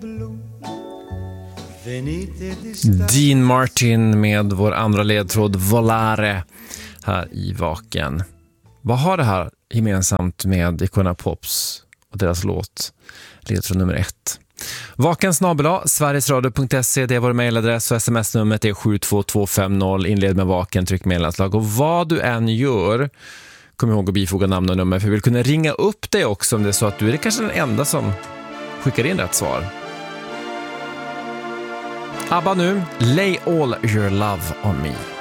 Dean Martin med vår andra ledtråd Volare här i Vaken. Vad har det här gemensamt med Icona Pops och deras låt ledtråd nummer 1? vaken@sverigesradio.se, det är vår mejladress och sms-numret är 72250. Inled med Vaken, tryck medlemslag. Och vad du än gör, kom ihåg att bifoga namn och nummer, för vi vill kunna ringa upp dig också om det är så att du är kanske den enda som skickar in rätt svar. ABBA nu, Lay All Your Love On Me.